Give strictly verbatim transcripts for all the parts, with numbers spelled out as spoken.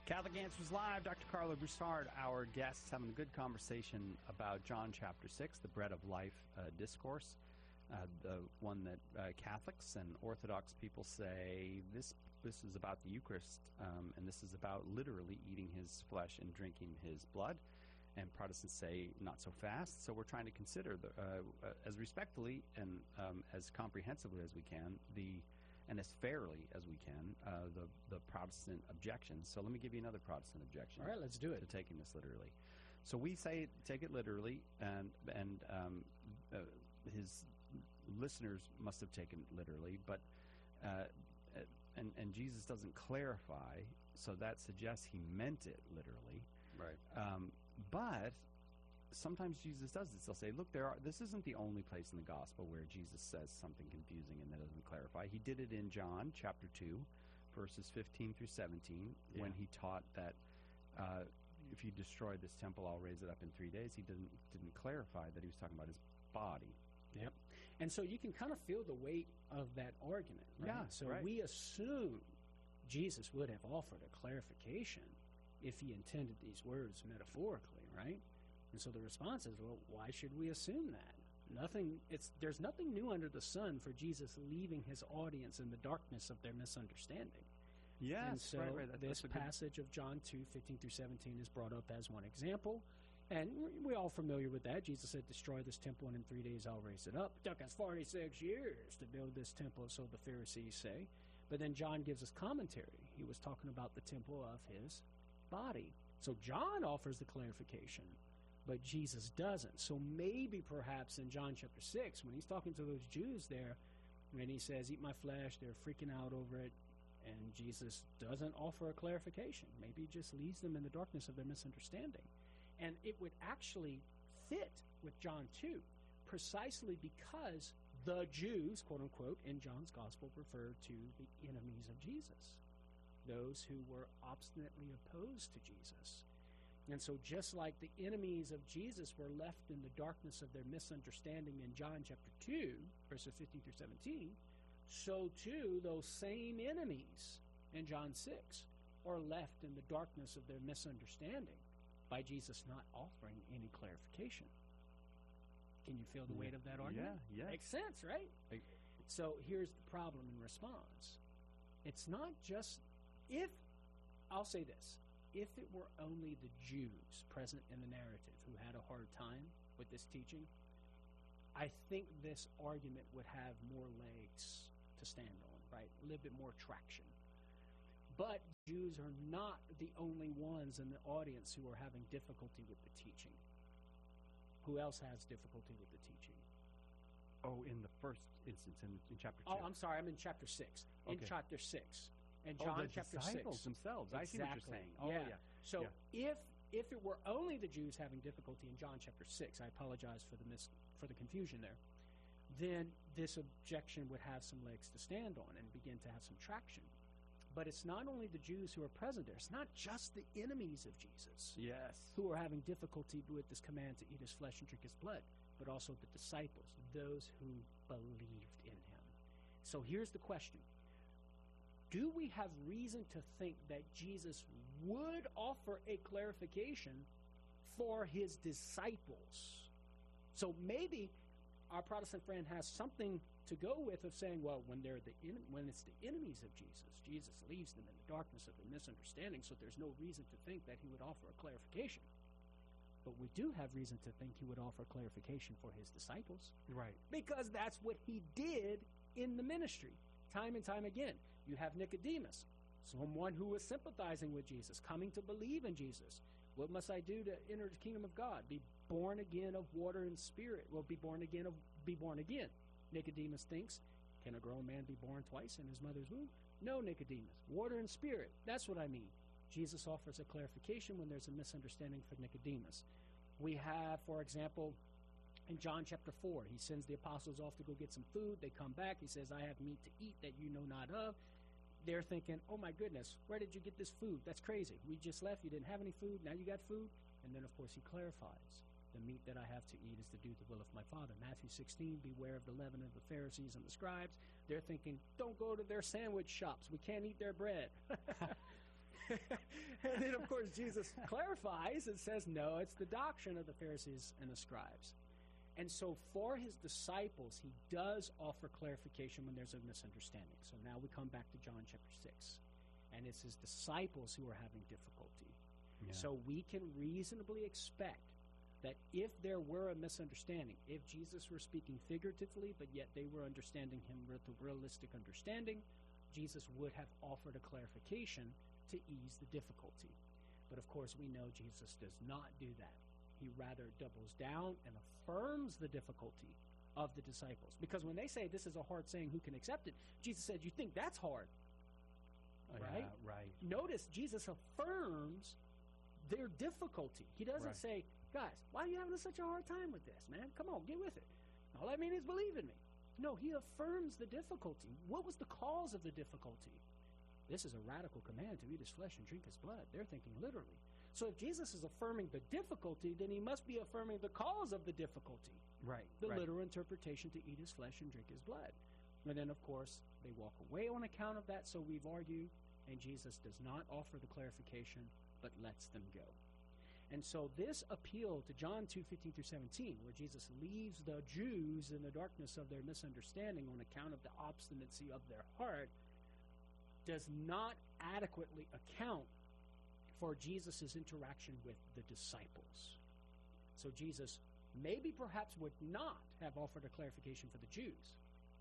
Catholic Answers Live, Doctor Carlo Broussard, our guests, having a good conversation about John chapter six, the Bread of Life uh, discourse, uh, the one that uh, Catholics and Orthodox people say this this is about the Eucharist, um, and this is about literally eating his flesh and drinking his blood, and Protestants say not so fast. So we're trying to consider, the, uh, uh, as respectfully and um, as comprehensively as we can, the and as fairly as we can, uh, the, the Protestant objections. So let me give you another Protestant objection. All right, let's do it. To taking this literally. So we say take it literally, and and um, uh, his listeners must have taken it literally, but uh, and and Jesus doesn't clarify, so that suggests he meant it literally. Right. Um, but sometimes Jesus does this. They'll say, look, there are, this isn't the only place in the gospel where Jesus says something confusing and that doesn't clarify. He did it in John chapter two, verses fifteen through seventeen, yeah. when he taught that uh, if you destroy this temple, I'll raise it up in three days. He didn't didn't clarify that he was talking about his body. Yep. And so you can kind of feel the weight of that argument, right? Yeah, so right. we assume Jesus would have offered a clarification if he intended these words metaphorically, right? And so the response is, well, why should we assume that? Nothing. It's there's nothing new under the sun for Jesus leaving his audience in the darkness of their misunderstanding. Yes, and so right, right. That, this passage of John two, fifteen through seventeen is brought up as one example. And we're, we're all familiar with that. Jesus said, destroy this temple, and in three days I'll raise it up. It took us forty-six years to build this temple, so the Pharisees say. But then John gives us commentary. He was talking about the temple of his body. So John offers the clarification, but Jesus doesn't. So maybe perhaps in John chapter six, when he's talking to those Jews there, when he says, eat my flesh, they're freaking out over it, and Jesus doesn't offer a clarification. Maybe he just leaves them in the darkness of their misunderstanding. And it would actually fit with John two, precisely because the Jews, quote unquote, in John's gospel referred to the enemies of Jesus, those who were obstinately opposed to Jesus. And so just like the enemies of Jesus were left in the darkness of their misunderstanding in John chapter two, verses fifteen through seventeen, so too those same enemies in John six are left in the darkness of their misunderstanding by Jesus not offering any clarification. Can you feel the weight of that argument? Yeah, yeah. Makes sense, right? I, so here's the problem in response. It's not just, if, I'll say this, if it were only the Jews present in the narrative who had a hard time with this teaching, I think this argument would have more legs to stand on, right? A little bit more traction. But Jews are not the only ones in the audience who are having difficulty with the teaching. Who else has difficulty with the teaching? oh, in the first instance, in, in chapter two. Oh, I'm sorry, I'm in chapter six. In Okay. chapter six. In Oh, John the chapter disciples six. themselves. I see what you're Exactly. saying. Oh, Yeah. yeah. So Yeah. if if it were only the Jews having difficulty in John chapter six, I apologize for the mis- for the confusion there, then this objection would have some legs to stand on and begin to have some traction. But it's not only the Jews who are present there. It's not just the enemies of Jesus Yes. who are having difficulty with this command to eat his flesh and drink his blood, but also the disciples, those who believed in him. So here's the question. Do we have reason to think that Jesus would offer a clarification for his disciples? So maybe our Protestant friend has something to go with of saying, well, when they're the en- when it's the enemies of Jesus, Jesus leaves them in the darkness of their misunderstanding, so there's no reason to think that he would offer a clarification. But we do have reason to think he would offer clarification for his disciples, Right. because that's what he did in the ministry, time and time again. You have Nicodemus, someone who was sympathizing with Jesus, coming to believe in Jesus. What must I do to enter the kingdom of God? Be born again of water and spirit. Well, be born again of be born again. Nicodemus thinks, can a grown man be born twice in his mother's womb? No, Nicodemus. Water and spirit. That's what I mean. Jesus offers a clarification when there's a misunderstanding for Nicodemus. We have, for example, in John chapter four, he sends the apostles off to go get some food. They come back. He says, I have meat to eat that you know not of. They're thinking, oh my goodness, where did you get this food? That's crazy. We just left. You didn't have any food. Now you got food. And then, of course, he clarifies. The meat that I have to eat is to do the will of my Father. Matthew sixteen, beware of the leaven of the Pharisees and the scribes. They're thinking, don't go to their sandwich shops. We can't eat their bread. And then, of course, Jesus clarifies and says, no, it's the doctrine of the Pharisees and the scribes. And so for his disciples, he does offer clarification when there's a misunderstanding. So now we come back to John chapter six. And it's his disciples who are having difficulty. Yeah. So we can reasonably expect that if there were a misunderstanding, if Jesus were speaking figuratively, but yet they were understanding him with a realistic understanding, Jesus would have offered a clarification to ease the difficulty. But of course, we know Jesus does not do that. He rather doubles down and affirms the difficulty of the disciples. Because when they say this is a hard saying, who can accept it? Jesus said, you think that's hard, Oh, right? yeah, right. Notice Jesus affirms their difficulty. He doesn't Right. say, guys, why are you having such a hard time with this, man? Come on, get with it. All I mean is believe in me. No, he affirms the difficulty. What was the cause of the difficulty? This is a radical command to eat his flesh and drink his blood. They're thinking literally. So if Jesus is affirming the difficulty, then he must be affirming the cause of the difficulty, Right. the right. literal interpretation to eat his flesh and drink his blood. And then, of course, they walk away on account of that, so we've argued, and Jesus does not offer the clarification, but lets them go. And so this appeal to John two fifteen through seventeen, where Jesus leaves the Jews in the darkness of their misunderstanding on account of the obstinacy of their heart, does not adequately account for Jesus' interaction with the disciples. So Jesus maybe perhaps would not have offered a clarification for the Jews,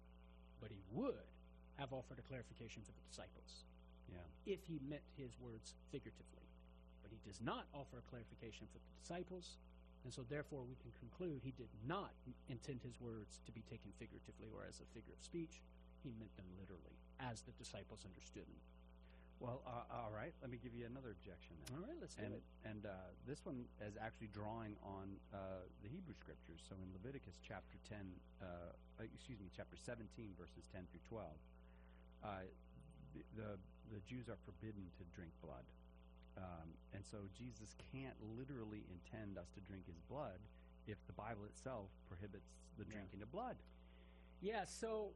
but he would have offered a clarification for the disciples Yeah. if he meant his words figuratively. But he does not offer a clarification for the disciples, and so therefore we can conclude he did not intend his words to be taken figuratively or as a figure of speech. He meant them literally, as the disciples understood them. Well, uh, all right. Let me give you another objection then. All right, let's do And it. and uh, this one is actually drawing on uh, the Hebrew scriptures. So in Leviticus chapter ten, uh, uh, excuse me, chapter seventeen, verses ten through twelve, uh, the, the the Jews are forbidden to drink blood, um, and so Jesus can't literally intend us to drink his blood if the Bible itself prohibits the Yeah. drinking of blood. Yeah, so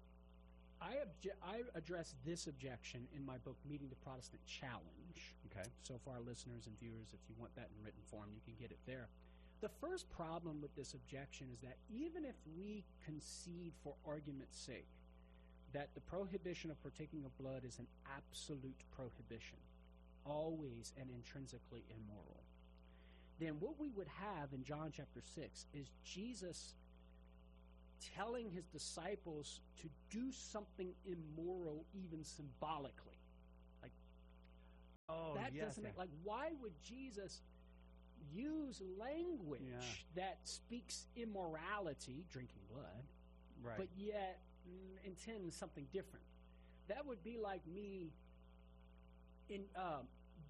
I obje- I address this objection in my book, Meeting the Protestant Challenge. Okay. So for our listeners and viewers, if you want that in written form, you can get it there. The first problem with this objection is that even if we concede for argument's sake that the prohibition of partaking of blood is an absolute prohibition, always and intrinsically immoral, then what we would have in John chapter six is Jesus telling his disciples to do something immoral even symbolically. Like, Oh, that doesn't make, like, why would Jesus use language Yeah. that speaks immorality, drinking blood, right. but yet mm, intend something different? That would be like me in um,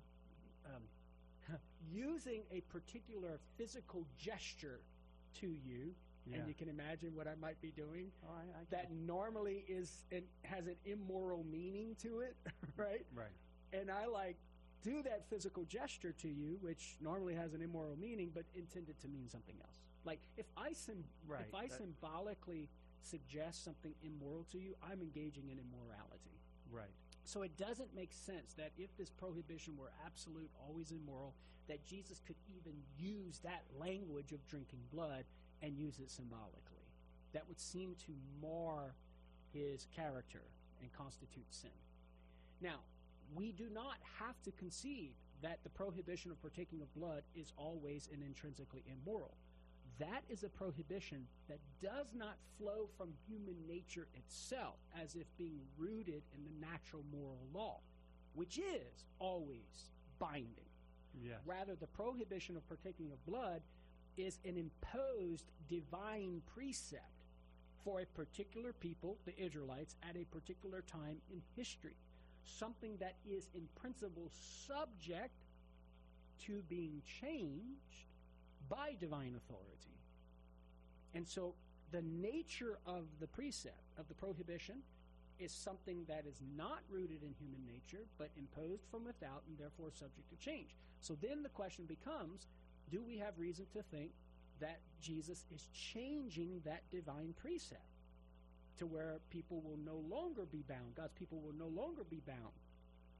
um, using a particular physical gesture to you, yeah. and you can imagine what I might be doing, oh, I, I that normally is and has an immoral meaning to it, right? right. And I like do that physical gesture to you, which normally has an immoral meaning, but intended to mean something else. Like if I sim- Right, if I that- symbolically suggest something immoral to you, I'm engaging in immorality. Right. So it doesn't make sense that if this prohibition were absolute, always immoral, that Jesus could even use that language of drinking blood and use it symbolically. That would seem to mar his character and constitute sin. Now, we do not have to concede that the prohibition of partaking of blood is always and intrinsically immoral. That is a prohibition that does not flow from human nature itself as if being rooted in the natural moral law, which is always binding. Yes. Rather, the prohibition of partaking of blood is an imposed divine precept for a particular people, the Israelites, at a particular time in history. Something that is in principle subject to being changed by divine authority. And so the nature of the precept, of the prohibition, is something that is not rooted in human nature, but imposed from without and therefore subject to change. So then the question becomes, do we have reason to think that Jesus is changing that divine precept to where people will no longer be bound, God's people will no longer be bound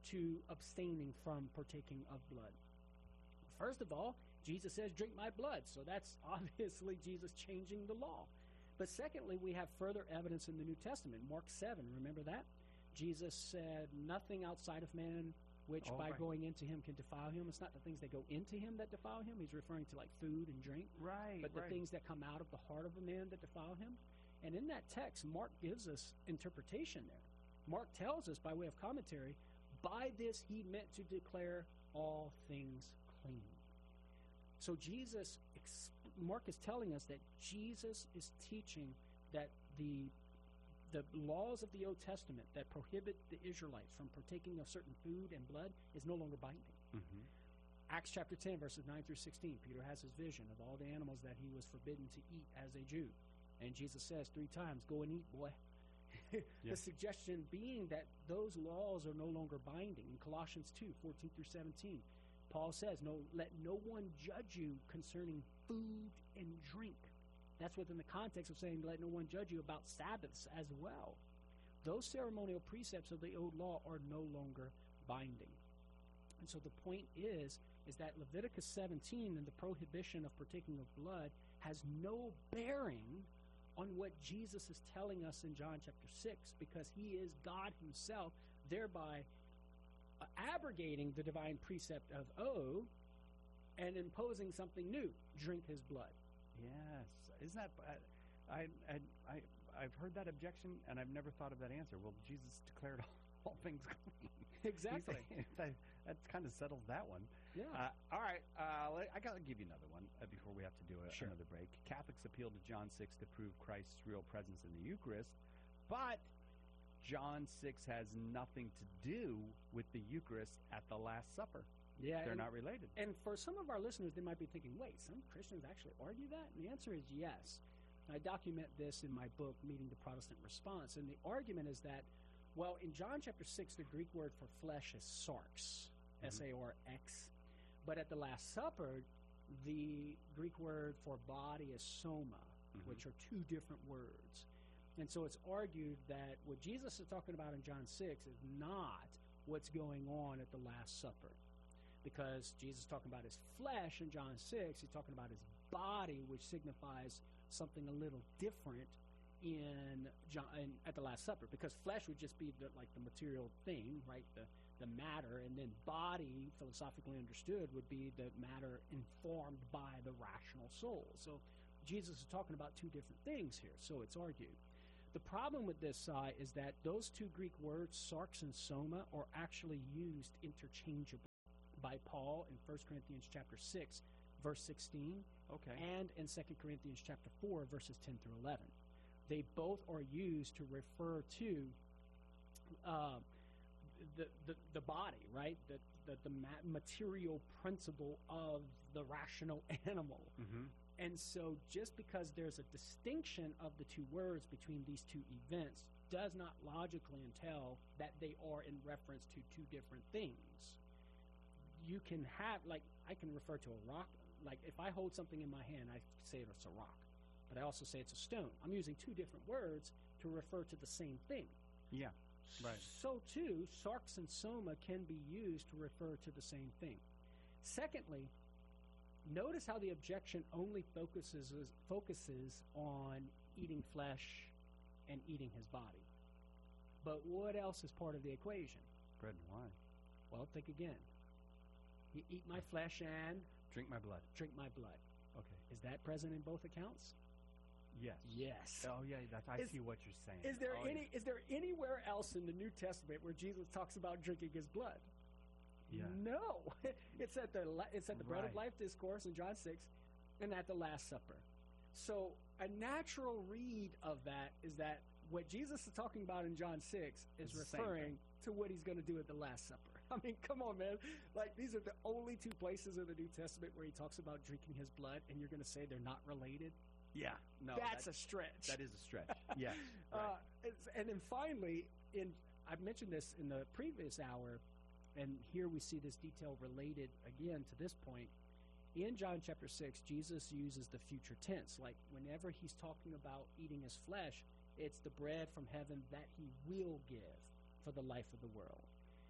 to abstaining from partaking of blood? First of all, Jesus says, drink my blood. So that's obviously Jesus changing the law. But secondly, we have further evidence in the New Testament. Mark seven, remember that? Jesus said, nothing outside of man which Oh, by right. going into him can defile him. It's not the things that go into him that defile him. He's referring to like food and drink. Right, But the right. things that come out of the heart of a man that defile him. And in that text, Mark gives us interpretation there. Mark tells us by way of commentary, by this he meant to declare all things clean. So Jesus, Mark is telling us that Jesus is teaching that the the laws of the Old Testament that prohibit the Israelites from partaking of certain food and blood is no longer binding. Mm-hmm. Acts chapter ten, verses nine through sixteen, Peter has his vision of all the animals that he was forbidden to eat as a Jew. And Jesus says three times, go and eat, boy. Yeah. The suggestion being that those laws are no longer binding. In Colossians two, fourteen through seventeen, Paul says, "No, let no one judge you concerning food and drink." That's within the context of saying, let no one judge you about Sabbaths as well. Those ceremonial precepts of the old law are no longer binding. And so the point is, is that Leviticus seventeen and the prohibition of partaking of blood has no bearing on what Jesus is telling us in John chapter six, because he is God himself, thereby uh, abrogating the divine precept of O and imposing something new, drink his blood. Yes. Isn't that, I, I, I, I've heard that objection, and I've never thought of that answer. Well, Jesus declared all, all things clean. Exactly. that that kind of settles that one. Yeah. Uh, all right. Uh, let- I got to give you another one uh, before we have to do a, Sure. another break. Catholics appeal to John six to prove Christ's real presence in the Eucharist, but John six has nothing to do with the Eucharist at the Last Supper. Yeah. They're and- not related. And for some of our listeners, they might be thinking, wait, some Christians actually argue that? And the answer is yes. I document this in my book, Meeting the Protestant Response. And the argument is that, well, in John chapter six, the Greek word for flesh is sarx, Mhm. S A R X. But at the Last Supper, the Greek word for body is soma, Mhm. which are two different words. And so it's argued that what Jesus is talking about in John six is not what's going on at the Last Supper. Because Jesus is talking about his flesh in John six, he's talking about his body, which signifies something a little different in John in, at the Last Supper. Because flesh would just be the, like the material thing, right? The the matter, and then body, philosophically understood, would be the matter informed by the rational soul. So Jesus is talking about two different things here. So it's argued. The problem with this side is that those two Greek words, sarx and soma, are actually used interchangeably by Paul in First Corinthians chapter six, verse sixteen, Okay. and in Second Corinthians chapter four, verses ten through eleven. They both are used to refer to uh, the, the the body, right? The the, the ma- material principle of the rational animal. Mm-hmm. And so just because there's a distinction of the two words between these two events does not logically entail that they are in reference to two different things. You can have, like, I can refer to a rock, like if I hold something in my hand, I say it's a rock, but I also say it's a stone. I'm using two different words to refer to the same thing. Yeah. Right. So too, sarx and soma can be used to refer to the same thing. Secondly, notice how the objection only focuses focuses on eating flesh and eating his body. But what else is part of the equation? Bread and wine. Well, think again. You eat my flesh and Drink my blood. drink my blood. Okay. Is that present in both accounts? Yes. Yes. Oh yeah, that, I Is- see what you're saying. Is there Oh, any is there anywhere else in the New Testament where Jesus talks about drinking his blood? Yeah. No. It's at the la- it's at the Bread of Right. Life discourse in John six and at the Last Supper. So a natural read of that is that what Jesus is talking about in John six is It's the same referring to what he's going to do at the Last Supper. I mean, come on, man. Like, these are the only two places in the New Testament where he talks about drinking his blood, and you're going to say they're not related? Yeah. No. That's that, a stretch. that is a stretch. Yes. Uh, Right. it's, and then finally, in I've mentioned this in the previous hour, and here we see this detail related again to this point. In John chapter six, Jesus uses the future tense. Like, whenever he's talking about eating his flesh, it's the bread from heaven that he will give for the life of the world.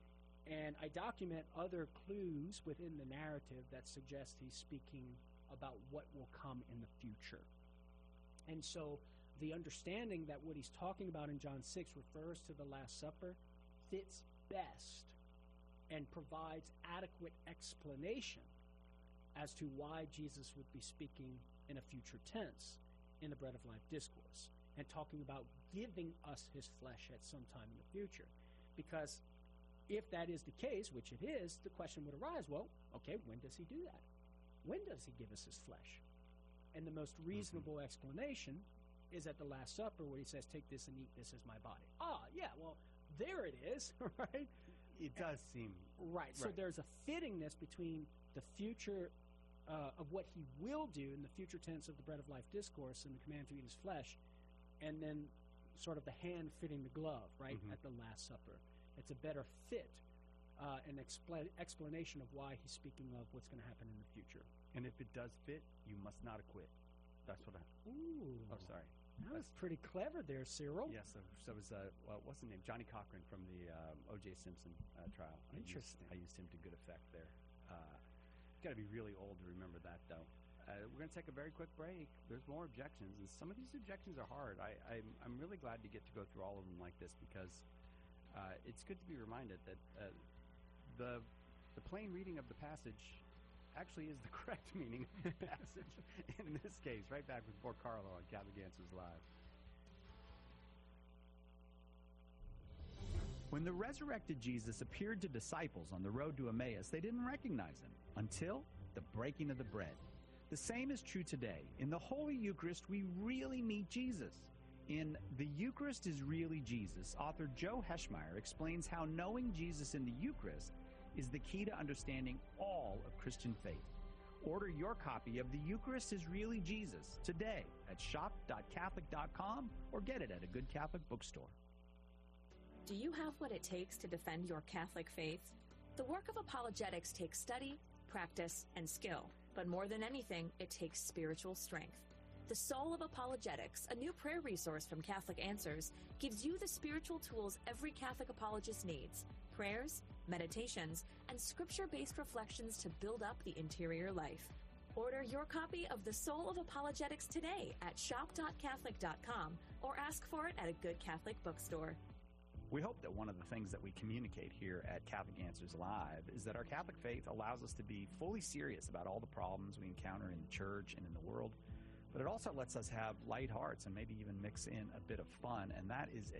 And I document other clues within the narrative that suggest he's speaking about what will come in the future. And so the understanding that what he's talking about in John six refers to the Last Supper fits best and provides adequate explanation as to why Jesus would be speaking in a future tense in the Bread of Life discourse and talking about giving us his flesh at some time in the future. Because if that is the case, which it is, the question would arise, well, okay, when does he do that? When does he give us his flesh? And the most reasonable mm-hmm. explanation is at the Last Supper where he says, take this and eat, this is my body. Ah, yeah, well, there it is, right? It does seem... Right, so right. there's a fittingness between the future uh, of what he will do in the future tense of the Bread of Life discourse and the command to eat his flesh, and then sort of the hand fitting the glove, right, mm-hmm. at the Last Supper. It's a better fit, uh, an expl- explanation of why he's speaking of what's going to happen in the future. And if it does fit, you must not acquit. That's what I... Ooh. Oh, sorry. That was pretty clever there, Cyril. Yes, so, so it was, uh, well, what's his name? Johnny Cochran from the um, O J Simpson uh, trial. Interesting. I used, I used him to good effect there. Uh, got to be really old to remember that, though. Uh, we're going to take a very quick break. There's more objections, and some of these objections are hard. I, I'm, I'm really glad to get to go through all of them like this because uh, it's good to be reminded that uh, the the plain reading of the passage actually is the correct meaning of the passage in this case. Right back with Fort Carlo on Catholic Answers Live. When the resurrected Jesus appeared to disciples on the road to Emmaus, they didn't recognize him until the breaking of the bread. The same is true today. In the Holy Eucharist, we really meet Jesus. In The Eucharist is Really Jesus, author Joe Heschmeyer explains how knowing Jesus in the Eucharist is the key to understanding all of Christian faith. Order your copy of The Eucharist is Really Jesus today at shop dot catholic dot com or get it at a good Catholic bookstore. Do you have what it takes to defend your Catholic faith? The work of apologetics takes study, practice, and skill. But more than anything, it takes spiritual strength. The Soul of Apologetics, a new prayer resource from Catholic Answers, gives you the spiritual tools every Catholic apologist needs: prayers, meditations, and scripture-based reflections to build up the interior life. Order your copy of The Soul of Apologetics today at shop dot catholic dot com or ask for it at a good Catholic bookstore. We hope that one of the things that we communicate here at Catholic Answers Live is that our Catholic faith allows us to be fully serious about all the problems we encounter in the church and in the world, but it also lets us have light hearts and maybe even mix in a bit of fun, and that is